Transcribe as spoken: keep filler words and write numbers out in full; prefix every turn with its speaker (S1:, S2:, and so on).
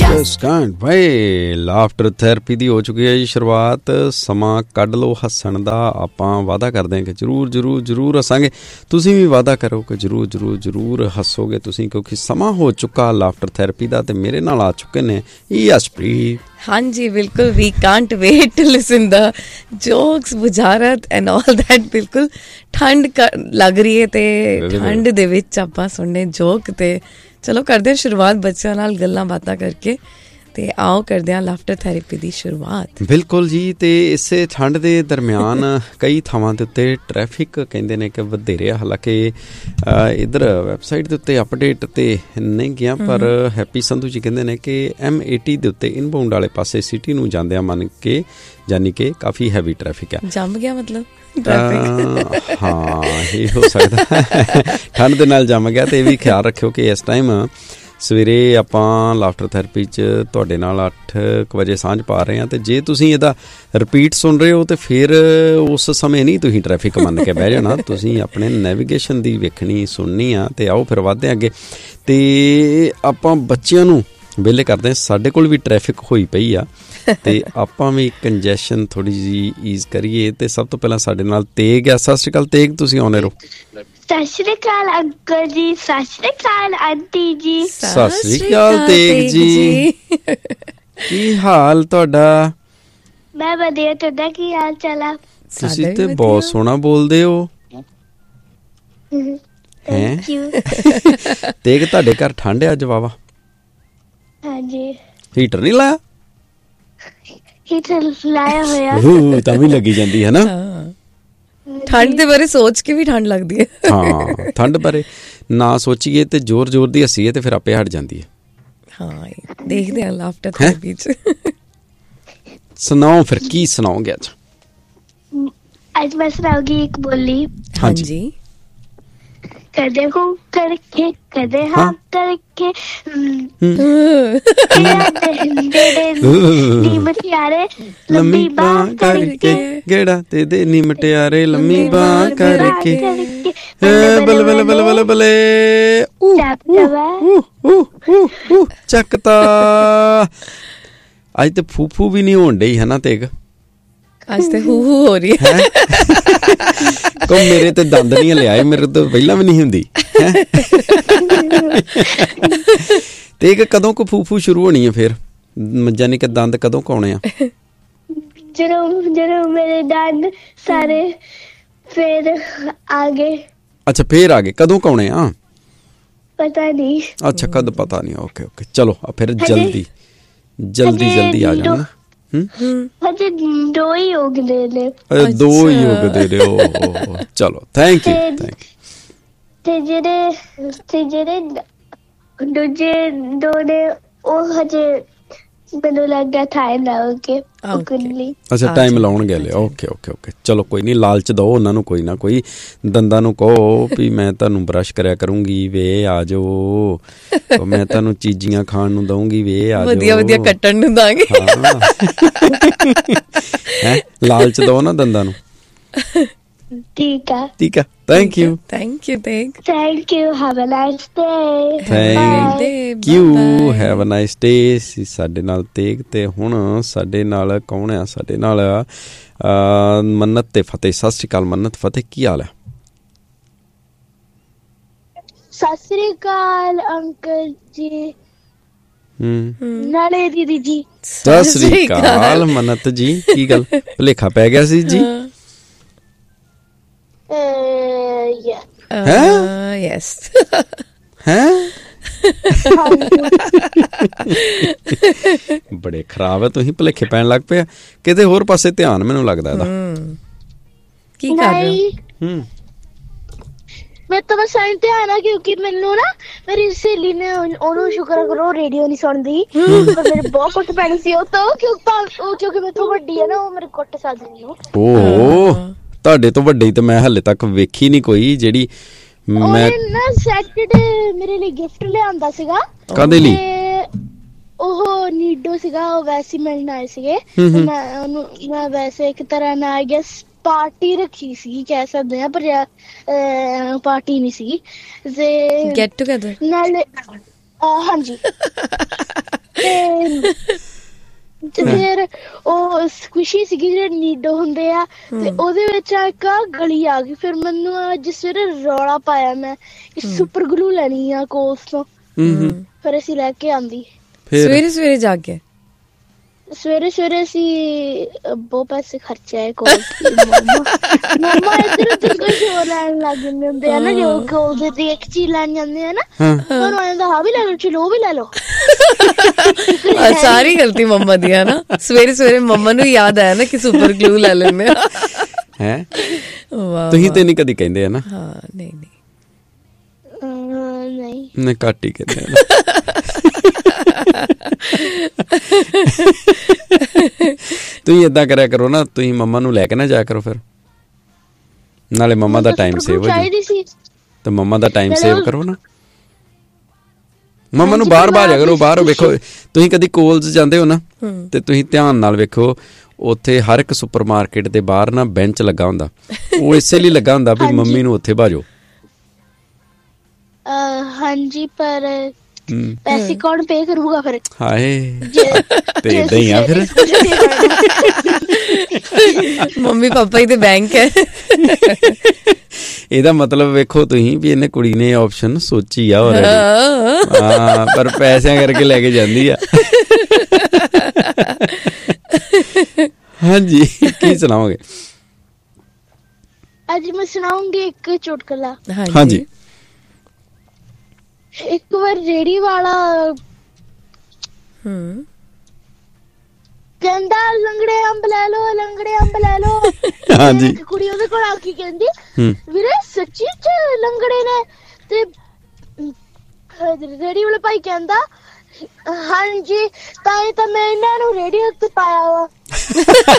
S1: ਭਾਈ laughter therapy ਦੀ ਹੋ ਚੁੱਕੀ ਹੈ ਜੀ ਸ਼ੁਰੂਆਤ। ਸਮਾਂ ਕੱਢ ਲਓ ਹੱਸਣ ਦਾ। ਆਪਾਂ ਵਾਅਦਾ ਕਰਦੇ ਹਾਂ ਕਿ ਜ਼ਰੂਰ ਜ਼ਰੂਰ ਜ਼ਰੂਰ ਹੱਸਾਂਗੇ। ਤੁਸੀਂ ਵੀ ਵਾਅਦਾ ਕਰੋ ਕਿ ਜ਼ਰੂਰ ਜ਼ਰੂਰ ਜ਼ਰੂਰ ਹੱਸੋਗੇ ਤੁਸੀਂ, ਕਿਉਂਕਿ ਸਮਾਂ ਹੋ ਚੁੱਕਾ ਲਾਫਟਰ ਥੈਰੇਪੀ ਦਾ। ਅਤੇ ਮੇਰੇ ਨਾਲ ਆ ਚੁੱਕੇ ਨੇ ਯਸ਼ਪ੍ਰੀਤ। ਹਾਂਜੀ
S2: ਬਿਲਕੁਲ, ਵੀ Kant wait to listen the jokes, ਬੁਝਾਰਤ ਐਂਡ ਆਲ ਦੈਟ। ਬਿਲਕੁਲ ਠੰਡ ਲੱਗ ਰਹੀ ਹੈ ਅਤੇ ਠੰਡ ਦੇ ਵਿੱਚ ਆਪਾਂ ਸੁਣਨੇ ਜੋਕ। ਅਤੇ ਚਲੋ ਕਰਦੇ ਹਾਂ ਸ਼ੁਰੂਆਤ ਬੱਚਿਆਂ ਨਾਲ ਗੱਲਾਂ ਬਾਤਾਂ ਕਰਕੇ, ਅਤੇ ਆਓ ਕਰਦੇ ਹਾਂ ਲਾਫਟਰ ਥੈਰੇਪੀ ਦੀ ਸ਼ੁਰੂਆਤ।
S1: ਬਿਲਕੁਲ ਜੀ। ਅਤੇ ਇਸੇ ਠੰਡ ਦੇ ਦਰਮਿਆਨ ਕਈ ਥਾਵਾਂ ਦੇ ਉੱਤੇ ਟਰੈਫਿਕ ਕਹਿੰਦੇ ਨੇ ਕਿ ਵਧੇਰੇ ਆ। ਹਾਲਾਂਕਿ ਇੱਧਰ ਵੈਬਸਾਈਟ ਦੇ ਉੱਤੇ ਅਪਡੇਟ ਤਾਂ ਨਹੀਂ ਗਿਆ, ਪਰ ਹੈਪੀ ਸੰਧੂ ਜੀ ਕਹਿੰਦੇ ਨੇ ਕਿ ਐਮ ਏਟੀ ਦੇ ਉੱਤੇ ਇਨਬਾਊਂਡ ਵਾਲੇ ਪਾਸੇ ਸਿਟੀ ਨੂੰ ਜਾਂਦਿਆਂ ਮੰਨ ਕੇ ਯਾਨੀ ਕਿ ਕਾਫੀ ਹੈਵੀ ਟਰੈਫਿਕ ਆ।
S2: ਜੰਮ ਗਿਆ ਮਤਲਬ
S1: ਹਾਂ, ਇਹ ਹੋ ਸਕਦਾ ਠੰਡ ਦੇ ਨਾਲ ਜੰਮ ਗਿਆ। ਅਤੇ ਇਹ ਵੀ ਖਿਆਲ ਰੱਖਿਓ ਕਿ ਇਸ ਟਾਈਮ ਸਵੇਰੇ ਆਪਾਂ ਲਾਫਟਰ ਥੈਰੇਪੀ 'ਚ ਤੁਹਾਡੇ ਨਾਲ ਅੱਠ ਕੁ ਵਜੇ ਸਾਂਝ ਪਾ ਰਹੇ ਹਾਂ। ਅਤੇ ਜੇ ਤੁਸੀਂ ਇਹਦਾ ਰਿਪੀਟ ਸੁਣ ਰਹੇ ਹੋ ਤਾਂ ਫਿਰ ਉਸ ਸਮੇਂ ਨਹੀਂ ਤੁਸੀਂ ਟਰੈਫਿਕ ਮੰਨ ਕੇ ਬਹਿ ਜਾਣਾ, ਤੁਸੀਂ ਆਪਣੇ ਨੈਵੀਗੇਸ਼ਨ ਦੀ ਵੇਖਣੀ ਸੁਣਨੀ ਆ। ਅਤੇ ਆਓ ਫਿਰ ਵੱਧਦੇ ਅੱਗੇ। ਅਤੇ ਆਪਾਂ ਬੱਚਿਆਂ ਨੂੰ ਵਿਹਲੇ ਕਰਦੇ ਹਾਂ। ਸਾਡੇ ਕੋਲ ਵੀ ਟਰੈਫਿਕ ਹੋਈ ਪਈ ਆ ਅਤੇ ਆਪਾਂ ਵੀ ਕੰਜੈਸ਼ਨ ਥੋੜ੍ਹੀ ਜਿਹੀ ਈਜ਼ ਕਰੀਏ। ਅਤੇ ਸਭ ਤੋਂ ਪਹਿਲਾਂ ਸਾਡੇ ਨਾਲ ਤੇਗ ਆ। ਸਤਿ ਸ਼੍ਰੀ ਅਕਾਲ ਤੇਗ, ਤੁਸੀਂ ਆਉਂਦੇ ਰਹੋ।
S3: ਸਤਿ ਸ਼੍ਰੀ ਅਕਾਲ ਅੰਕਲ ਜੀ, ਸਤਿ ਸ਼੍ਰੀ ਅਕਾਲ ਆਂਟੀ ਜੀ।
S1: ਸਤਿ ਸ਼੍ਰੀ ਅਕਾਲ ਤੇਗ ਜੀ, ਕੀ ਹਾਲ ਤੁਹਾਡਾ?
S3: ਮੈਂ ਵਧੀਆ, ਤੁਹਾਡਾ ਕੀ ਹਾਲ ਚਾਲ ਆ?
S1: ਤੁਸੀਂ ਤੇ ਬਹੁਤ ਸੋਹਣਾ ਬੋਲਦੇ ਹੋ। ਹੈਂ ਤੇਗ, ਤੁਹਾਡੇ ਘਰ ਠੰਡ ਆ ਅੱਜ ਵਾਹਵਾ?
S3: ਹਾਂਜੀ।
S1: ਹੀਟਰ ਨਹੀਂ ਲਾਇਆ?
S3: ਹੀਟਰ ਲਾਇਆ ਹੋਇਆ
S1: ਤਾਂ ਵੀ ਲੱਗੀ ਜਾਂਦੀ ਹੈ ਨਾ।
S2: ਠੰਡ ਦੇ ਬਾਰੇ ਸੋਚ ਕੇ ਵੀ ਠੰਡ ਲੱਗਦੀ ਹੈ।
S1: ਹਾਂ, ਠੰਡ ਬਾਰੇ ਨਾ ਸੋਚੀਏ ਤੇ ਜ਼ੋਰ ਜ਼ੋਰ ਦੀ ਹੱਸੀਏ ਤੇ ਫਿਰ ਆਪੇ ਹਟ ਜਾਂਦੀ ਹੈ।
S2: ਹਾਂ, ਦੇਖਦੇ ਹਾਂ ਲਾਫਟਰ ਥੈਰੇਪੀ 'ਚ।
S1: ਸੁਣਾਓ ਫਿਰ, ਕੀ ਸੁਣਾਓਗੇ ਅੱਜ?
S3: ਅੱਜ ਮੈਂ ਸੁਣਾਉਗੀ ਇੱਕ ਬੋਲੀ।
S2: ਹਾਂਜੀ।
S3: ਕਦੇ ਹੂੰ ਕਰਕੇ ਕਦੇ ਹਾਂ ਕਰਕੇ ਨੀ ਮਟਿਆਰੇ ਲੰਮੀ ਬਾਂਹ ਕਰਕੇ,
S1: ਗੇੜਾ ਤੇ ਦੇ ਨੀ ਮਟਿਆਰੇ ਲੰਮੀ ਬਾਂਹ ਕਰਕੇ, ਬਲ ਬਲ ਬਲ ਬਲ ਬਲੇ ਚੱਕਤਾ। ਅੱਜ ਤੇ ਫੂਫੂ ਵੀ ਨਹੀਂ ਹੋਣ ਡਈ ਹੈ ਨਾ ਤੇਗ?
S2: ਅੱਜ ਤੇ ਹੂ ਹੂ ਹੋ ਰਹੀ ਹੈ।
S1: ਕੋ ਮੇਰੇ ਤੇ ਦੰਦ ਨਹੀਂ ਲਿਆਏ, ਮੇਰੇ ਤੋਂ ਪਹਿਲਾਂ ਵੀ ਨਹੀਂ ਹੁੰਦੀ। ਤੇ ਕਦੋਂ ਕੋ ਫੂਫੂ ਸ਼ੁਰੂ ਹੋਣੀ ਹੈ ਫਿਰ, ਯਾਨੀ ਕਿ ਦੰਦ ਕਦੋਂ ਕਾਉਣੇ ਆ?
S3: ਜਦੋਂ ਜਦੋਂ ਮੇਰੇ ਦੰਦ ਸਾਰੇ ਫਿਰ ਆ ਗਏ।
S1: ਅੱਛਾ, ਫੇਰ ਆ ਗਏ। ਕਦੋਂ ਕਾਉਣੇ ਆ?
S3: ਪਤਾ ਨਹੀਂ।
S1: ਅੱਛਾ, ਕਦ ਪਤਾ ਨਹੀਂ। ਓਕੇ ਓਕੇ, ਚਲੋ ਫਿਰ ਜਲਦੀ ਜਲਦੀ ਜਲਦੀ ਆ ਜਾਣਾ।
S3: ਹਜੇ ਦੋ ਹੀ ਉਗਦੇ ਨੇ।
S1: ਦੋ ਹੀ ਉਗਦੇ ਨੇ। ਓ ਚਲੋ, ਥੈਂਕ ਯੂ ਥੈਂਕ ਯੂ।
S3: ਤੇ ਜਿਹੜੇ ਤੇ ਜਿਹੜੇ ਦੂਜੇ ਦੋ ਨੇ ਉਹ ਹਜੇ ਮੈਨੂੰ ਲੱਗਦਾ ਟਾਈਮ ਲਾਉਣਗੇ ਉਗਣ ਲਈ।
S1: ਅੱਛਾ, ਟਾਈਮ ਲਾਉਣਗੇ ਹਲੇ। ਓਕੇ ਓਕੇ ਓਕੇ, ਚਲੋ ਕੋਈ ਨਹੀਂ, ਲਾਲਚ ਦਿਓ ਉਹਨਾਂ ਨੂੰ। ਕੋਈ ਨਾ ਕੋਈ ਦੰਦਾਂ ਨੂੰ ਕਹੋ ਵੀ ਮੈਂ ਤੁਹਾਨੂੰ ਬਰੱਸ਼ ਕਰਿਆ ਕਰੂੰਗੀ, ਵੇ ਆ ਜਾਓ। ਮੈਂ ਤੁਹਾਨੂੰ ਚੀਜ਼ੀਆਂ ਖਾਣ ਨੂੰ ਦਊਂਗੀ, ਵੇ ਆ ਜਾਓ।
S2: ਵਧੀਆ ਵਧੀਆ ਕੱਟਣ ਨੂੰ ਦਾਂਗੇ।
S1: ਹੈਂ, ਲਾਲਚ ਦਿਓ ਨਾ ਦੰਦਾਂ ਨੂੰ।
S3: ਠੀਕ ਆ
S1: ਠੀਕ ਆ, thank you
S2: thank you thank
S3: thank you have a nice day.
S1: Thank you have a nice day. ਸਾਡੇ ਨਾਲ ਤੇਗ। ਤੇ ਹੁਣ ਸਾਡੇ ਨਾਲ ਕੌਣ ਆ? ਸਾਡੇ ਨਾਲ ਮੰਨਤ ਤੇ ਫਤਿਹ। ਸਤਿ ਸ਼੍ਰੀ ਅਕਾਲ ਮੰਨਤ, ਫਤਿਹ, ਕੀ ਹਾਲ ਹੈ?
S3: ਸਤਿ ਸ਼੍ਰੀ ਅਕਾਲ ਅੰਕਲ ਜੀ।
S1: ਹਮ
S3: ਨਾਲੇ ਦੀਦੀ ਜੀ।
S1: ਸਤਿ ਸ਼੍ਰੀ ਅਕਾਲ ਮੰਨਤ ਜੀ, ਕੀ ਗੱਲ ਭੁਲੇਖਾ ਪੈ ਗਿਆ ਸੀ ਜੀ?
S2: ਯੈਸ।
S1: ਹੈਂ? ਬੜੇ ਖਰਾਬ ਹੈ ਤੁਸੀਂ, ਭੁਲੇਖੇ ਪੈਣ ਲੱਗ ਪਏ। ਕਿਤੇ ਹੋਰ ਪਾਸੇ ਧਿਆਨ ਮੈਨੂੰ ਲੱਗਦਾ ਇਹਦਾ।
S2: ਕੀ ਕਰ ਰਹੇ ਹੋ?
S1: ਹਮ
S3: ਮੈਂ ਤਾਂ ਬਸ ਸਾਈਨ ਤੇ ਆਣਾ, ਕਿਉਂਕਿ ਮੈਨੂੰ ਨਾ ਮੇਰੀ ਸਹੇਲੀ ਨੇ, ਉਹਨੂੰ ਸ਼ੁਕਰ ਕਰੋ ਰੇਡੀਓ ਨਹੀਂ ਸੁਣਦੀ, ਪਰ ਮੇਰੇ ਬਹੁਤ ਕੁੱਟ ਪੈਣੀ ਸੀ ਉਹ ਤੋਂ, ਕਿਉਂਕਿ ਮੇਰੇ ਤੋਂ ਵੱਡੀ ਹੈ ਨਾ, ਉਹ ਮੇਰੇ ਕੁੱਟ ਸਕਦੀ।
S1: ਓ, ਤੁਹਾਡੇ ਤੋਂ ਵੱਡੇ ਤੇ ਮੈਂ ਹਲੇ ਤੱਕ ਵੇਖੀ ਨਹੀਂ ਕੋਈ ਜਿਹੜੀ। ਮੈਂ
S3: ਨਾ ਸੈਟਰਡੇ ਮੇਰੇ ਲਈ ਗਿਫਟ ਲਿਆਂਦਾ ਸੀਗਾ।
S1: ਕਾਹਦੇ ਲਈ?
S3: ਉਹ ਨੀਡੋ ਸੀਗਾ, ਉਹ ਵੈਸੇ ਮਿਲਣ ਆਏ ਸੀਗੇ। ਮੈਂ ਉਹਨੂੰ ਮੈਂ ਵੈਸੇ ਇੱਕ ਤਰ੍ਹਾਂ ਨਾਲ ਗੈਸ ਪਾਰਟੀ ਰੱਖੀ ਸੀ, ਕਹਿ ਸਕਦੇ ਹਾਂ, ਪਰ ਪਾਰਟੀ ਨਹੀਂ ਸੀਗੀ। ਤੇ
S2: ਗੈਟ ਟੂਗੇਦਰ
S3: ਨਾਲੇ ਹਾਂਜੀ। ਤੇ ਨੂੰ। ਤੇ ਫਿਰ ਉਹ ਸਕੁਇਸ਼ੀ ਸੀਗੀ ਜਿਹੜੇ ਨੀਡੋ ਹੁੰਦੇ ਆ, ਤੇ ਉਹਦੇ ਵਿੱਚ ਇੱਕ ਗਲੀ ਆ ਗਈ। ਫਿਰ ਮੈਨੂੰ ਅੱਜ ਸਵੇਰੇ ਰੌਲਾ ਪਾਇਆ ਮੈਂ ਕਿ ਸੁਪਰ ਗਲੂ ਲੈਣੀ ਆ ਕੋਲਸ ਤੋਂ। ਫਿਰ ਅਸੀਂ ਲੈ ਕੇ ਆਂਦੀ
S2: ਸਵੇਰੇ ਸਵੇਰੇ ਜਾ ਕੇ।
S3: ਸਵੇਰੇ ਸਵੇਰੇ ਅਸੀਂ ਬਹੁਤ ਪੈਸੇ ਖਰਚੇ ਕੋਲ ਮੰਮਾ ਇੱਧਰ ਉੱਧਰ ਕੁਛ ਹੋਰ ਲੈਣ ਲੱਗ ਜਾਂਦੇ ਹੁੰਦੇ ਆ ਨਾ, ਜੋ ਕੋਲ ਦੀ ਇੱਕ ਚੀਜ਼ ਲੈਣ ਜਾਂਦੇ ਆ ਨਾ, ਤੁਹਾਨੂੰ ਆਂਦਾ ਹਾਂ ਵੀ ਲੈ ਲਓ, ਚਲੋ ਉਹ ਵੀ ਲੈ ਲਓ।
S2: ਸਾਰੀ ਗਲਤੀ ਮੰਮਾ ਦੀ ਹੈ ਨਾ। ਸਵੇਰੇ ਸਵੇਰੇ ਮੰਮਾ ਨੂੰ ਯਾਦ ਆਇਆ ਨਾ ਕਿ ਸੁਪਰ ਗਲੂ ਲੈ ਲੈਂਦੇ ਆ।
S1: ਹੈ ਤੁਸੀਂ ਤੇ ਨਹੀਂ ਕਦੀ ਕਹਿੰਦੇ ਆ ਨਾ?
S2: ਹਾਂ ਨਹੀਂ ਨਹੀਂ
S3: ਨਹੀਂ
S1: ਨਹੀਂ ਘੱਟ ਹੀ ਕਹਿੰਦੇ ਆ। ਤੁਸੀਂ ਏਦਾਂ ਕਰਿਆ ਕਰੋ ਨਾ, ਤੁਸੀਂ ਮੰਮਾ ਨੂੰ ਲੈ ਕੇ ਨਾ ਜਾਇਆ ਕਰੋ, ਫਿਰ ਨਾਲੇ ਮੰਮਾ ਦਾ ਟਾਈਮ ਸੇਵ ਹੋ ਜਾਊ। ਤੇ ਮੰਮਾ ਦਾ ਟਾਈਮ ਸੇਵ ਕਰੋ ਨਾ। ਮੰਮਾ ਨੂੰ ਬਾਹਰ ਬਾਹਰ ਕਰੋ। ਬਾਹਰ ਵੇਖੋ, ਤੁਸੀਂ ਕਦੀ ਕੋਲਸ ਜਾਂਦੇ ਹੋ ਨਾ, ਤੇ ਤੁਸੀਂ ਧਿਆਨ ਨਾਲ ਵੇਖੋ, ਉੱਥੇ ਹਰ ਇੱਕ ਸੁਪਰ ਮਾਰਕੀਟ ਦੇ ਬਾਹਰ ਨਾ ਬੈਂਚ ਲੱਗਾ ਹੁੰਦਾ। ਉਹ ਇਸੇ ਲਈ ਲੱਗਾ ਹੁੰਦਾ ਵੀ ਮੰਮੀ ਨੂੰ ਉੱਥੇ ਭਾਜੋ।
S3: ਹਾਂਜੀ, ਪਰ ਪੈਸੇ ਕੌਣ ਪੇ ਕਰੂਗਾ ਫਿਰ?
S1: ਹਾਏ ਤੇ ਏਦਾਂ ਹੀ ਆ ਫਿਰ।
S2: ਮੰਮੀ ਪਾਪਾ ਹੀ ਤੇ ਬੈਂਕ ਹੈ।
S1: ਇਹਦਾ ਮਤਲਬ ਵੇਖੋ ਤੁਸੀਂ ਵੀ ਇਹਨੇ ਕੁੜੀ ਨੇ ਆਪਸ਼ਨ ਸੋਚੀ ਆ ਆਲਰੇਡੀ। ਹਾਂ, ਪਰ ਪੈਸਿਆਂ ਕਰਕੇ ਲੈ ਕੇ ਜਾਂਦੀ ਆ। ਹਾਂਜੀ, ਕੀ ਸੁਣਾਓਗੇ?
S3: ਅੱਜ ਮੈਂ ਸੁਣਾਉਂਗੀ ਇੱਕ ਚੁਟਕਲਾ।
S1: ਹਾਂਜੀ।
S3: ਇੱਕ ਵਾਰ ਰੇੜੀ ਵਾਲਾ
S2: ਹਮ
S3: ਕਹਿੰਦਾ ਲੰਗੜੇ ਅੰਬ ਲੈ ਲੋ, ਲੰਗੜੇ ਅੰਬ ਲੈ ਲੋ।
S1: ਹਾਂਜੀ।
S3: ਕੁੜੀ ਉਹਦੇ ਕੋਲ ਆ ਕੇ ਕਹਿੰਦੀ, ਵੀਰੇ ਸੱਚੀ ਚ ਲੰਗੜੇ ਨੇ? ਤੇ ਰੇੜੀ ਵਾਲਾ ਭਾਈ ਕਹਿੰਦਾ, ਹਾਂਜੀ ਤਾਂ ਹੀ ਤਾਂ ਮੈਂ ਇਹਨਾਂ ਨੂੰ ਰੇੜੀ ਉੱਤੇ ਪਾਇਆ ਵਾ।